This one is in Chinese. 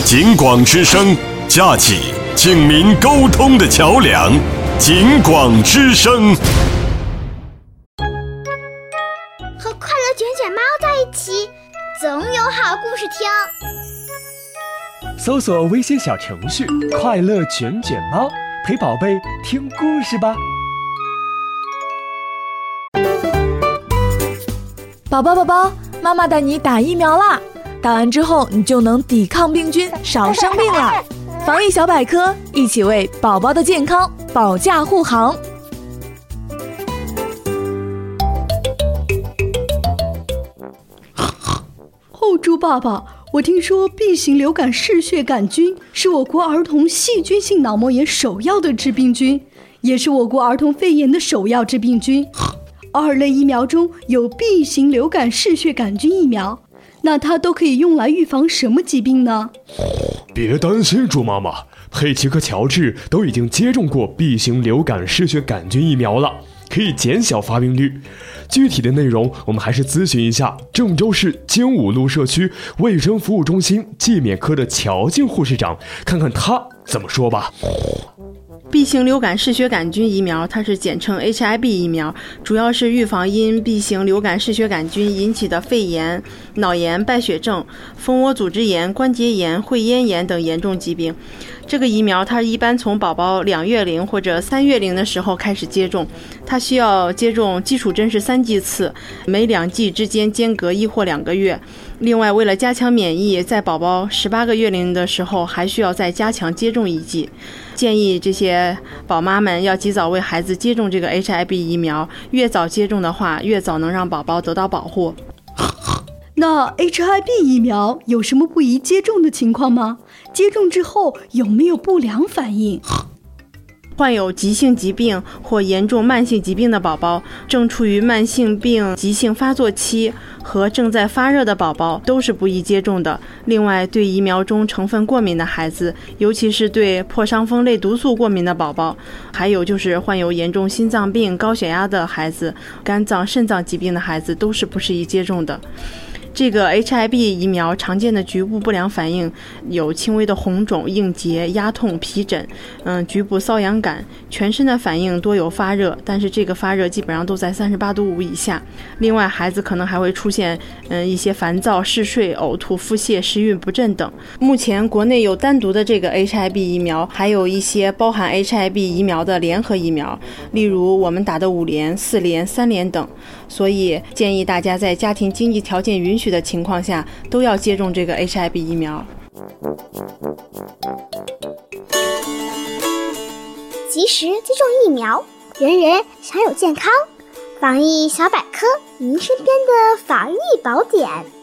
警广之声，架起警民沟通的桥梁。警广之声， 和快乐卷卷猫在一起，总有好故事听。 搜索微信小程序“快乐卷卷猫”，陪宝贝听故事吧。 宝宝，妈妈带你打疫苗啦！打完之后，你就能抵抗病菌，少生病啦。防疫小百科，一起为宝宝的健康保驾护航。 猪爸爸，我听说 B 型流感嗜血杆菌是我国儿童细菌性脑膜炎首要的致病菌，也是我国儿童肺炎的首要致病菌。2类疫苗中有 B 型流感嗜血杆菌疫苗，那它都可以用来预防什么疾病呢？ 别担心，猪妈妈，佩奇和乔治都已经接种过 B 型流感嗜血杆菌疫苗了，可以减小发病率。具体的内容我们还是咨询一下郑州市精武路社区卫生服务中心季免科的乔静护士长，看看他怎么说吧。 B 型流感嗜血杆菌疫苗，它是简称 HIB 疫苗，主要是预防因 B 型流感嗜血杆菌引起的肺炎、脑炎、败血症、蜂窝组织炎、关节炎、会咽炎等严重疾病。这个疫苗它一般从宝宝2月龄或者3月龄的时候开始接种，它需要接种基础针是3剂次，每2剂之间间隔1或2个月。另外，为了加强免疫，在宝宝18个月龄的时候还需要再加强接种1剂。建议这些宝妈们要及早为孩子接种这个 HIB 疫苗，越早接种的话，越早能让宝宝得到保护。 那 HIB 疫苗有什么不宜接种的情况吗？接种之后有没有不良反应？ 患有急性疾病或严重慢性疾病的宝宝，正处于慢性病急性发作期和正在发热的宝宝都是不宜接种的。另外，对疫苗中成分过敏的孩子，尤其是对破伤风类毒素过敏的宝宝，还有就是患有严重心脏病、高血压的孩子、肝脏、肾脏疾病的孩子都是不适宜接种的。这个 HIB 疫苗常见的局部不良反应有轻微的红肿、硬结、压痛、皮疹，局部瘙痒感，全身的反应多有发热，但是这个发热基本上都在38度5以下。另外，孩子可能还会出现一些烦躁、嗜睡、呕吐、腹泻、食欲不振等。目前国内有单独的这个 HIB 疫苗，还有一些包含 HIB 疫苗的联合疫苗，例如我们打的5联、4联、3联等。所以建议大家在家庭经济条件允许的情况下，都要接种这个 HIB 疫苗。 及时接种疫苗，人人享有健康。防疫小百科，您身边的防疫宝典。